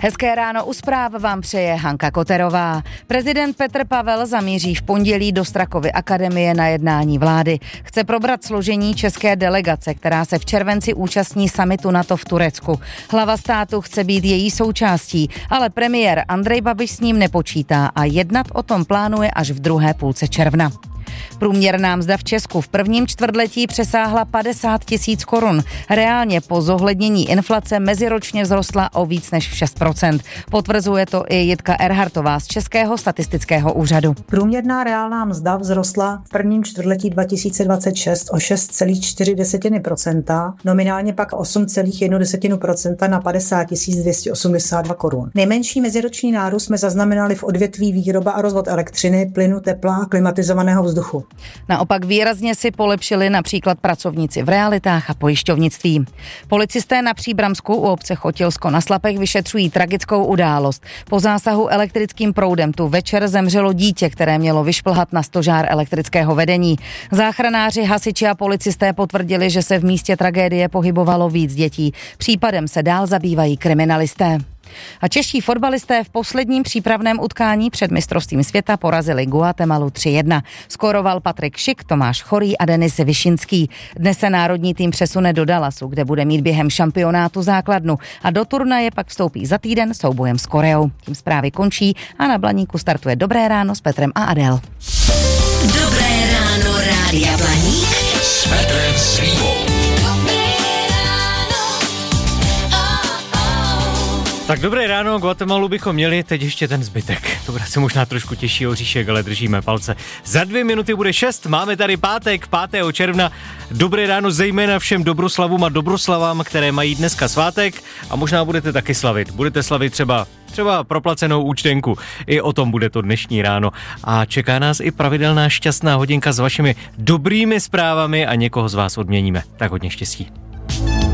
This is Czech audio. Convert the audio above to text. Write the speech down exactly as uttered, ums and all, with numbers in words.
Hezké ráno u zpráv vám přeje Hanka Koterová. Prezident Petr Pavel zamíří v pondělí do Strakovy akademie na jednání vlády. Chce probrat složení české delegace, která se v červenci účastní summitu NATO v Turecku. Hlava státu chce být její součástí, ale premiér Andrej Babiš s ním nepočítá a jednat o tom plánuje až v druhé půlce června. Průměrná mzda v Česku v prvním čtvrtletí přesáhla padesát tisíc korun. Reálně po zohlednění inflace meziročně vzrostla o víc než šest procent. Potvrzuje to i Jitka Erhartová z Českého statistického úřadu. Průměrná reálná mzda vzrostla v prvním čtvrtletí dva tisíce dvacet šest o šest celá čtyři procenta, nominálně pak osm celá jedna procenta na padesát tisíc dvě stě osmdesát dva korun. Nejmenší meziroční nárůst jsme zaznamenali v odvětví výroba a rozvod elektřiny, plynu, tepla a klimatizovaného vzduchu. Naopak výrazně si polepšili například pracovníci v realitách a pojišťovnictví. Policisté na Příbramsku u obce Chotilsko na Slapech vyšetřují tragickou událost. Po zásahu elektrickým proudem tu večer zemřelo dítě, které mělo vyšplhat na stožár elektrického vedení. Záchranáři, hasiči a policisté potvrdili, že se v místě tragédie pohybovalo víc dětí. Případem se dál zabývají kriminalisté. A čeští fotbalisté v posledním přípravném utkání před mistrovstvím světa porazili Guatemalu tři jedna. Skóroval Patrik Šik, Tomáš Chorý a Denis Višinský. Dnes se národní tým přesune do Dallasu, kde bude mít během šampionátu základnu a do turnaje pak vstoupí za týden soubojem s Koreou. Tím zprávy končí a na Blaníku startuje Dobré ráno s Petrem a Adel. Dobré ráno Rádia Blaník s Petrem Svýbou. Tak dobré ráno, Guatemalu bychom měli, teď ještě ten zbytek. To bude se možná trošku těžší oříšek, ale držíme palce. Za dvě minuty bude šest, máme tady pátek, pátého června. Dobré ráno zejména všem dobroslavům a dobroslavám, které mají dneska svátek a možná budete taky slavit. Budete slavit třeba třeba proplacenou účtenku. I o tom bude to dnešní ráno. A čeká nás i pravidelná šťastná hodinka s vašimi dobrými zprávami a někoho z vás odměníme. Tak hodně štěstí.